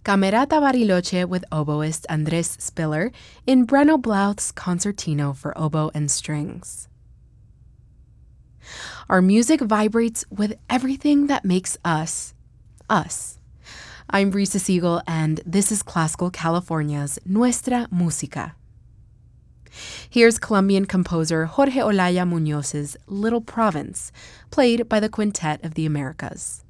Camerata Bariloche with oboist Andrés Spiller in Breno Blouth's Concertino for Oboe and Strings. Our music vibrates with everything that makes us, us. I'm Risa Siegel, and this is Classical California's Nuestra Música. Here's Colombian composer Jorge Olaya Muñoz's Little Province, played by the Quintet of the Americas.